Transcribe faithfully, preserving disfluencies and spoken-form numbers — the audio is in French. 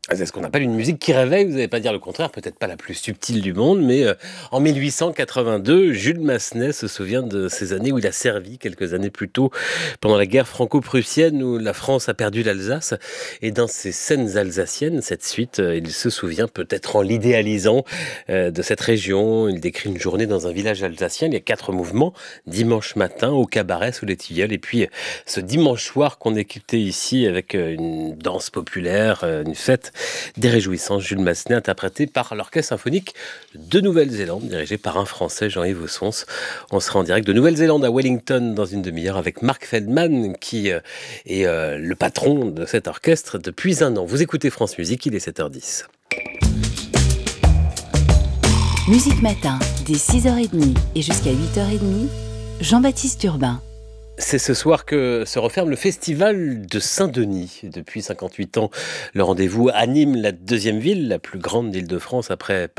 Ah, c'est ce qu'on appelle une musique qui réveille, vous n'allez pas dire le contraire, peut-être pas la plus subtile du monde, mais euh, en mille huit cent quatre-vingt-deux, Jules Massenet se souvient de ces années où il a servi, quelques années plus tôt, pendant la guerre franco-prussienne, où la France a perdu l'Alsace. Et dans ces scènes alsaciennes, cette suite, euh, il se souvient, peut-être en l'idéalisant, euh, de cette région. Il décrit une journée dans un village alsacien, il y a quatre mouvements, dimanche matin, au cabaret, sous les tilleuls, et puis euh, ce dimanche soir qu'on écoutait ici, avec euh, une danse populaire, euh, une fête, des réjouissances, Jules Massenet, interprété par l'Orchestre symphonique de Nouvelle-Zélande, dirigé par un Français, Jean-Yves Ossons. On sera en direct de Nouvelle-Zélande à Wellington dans une demi-heure avec Mark Feldman, qui euh, est euh, le patron de cet orchestre depuis un an. Vous écoutez France Musique, il est sept heures dix. Musique Matin, dès six heures trente et jusqu'à huit heures trente, Jean-Baptiste Urbain. C'est ce soir que se referme le festival de Saint-Denis. Depuis cinquante-huit ans, le rendez-vous anime la deuxième ville, la plus grande d'Île-de-France après Paris.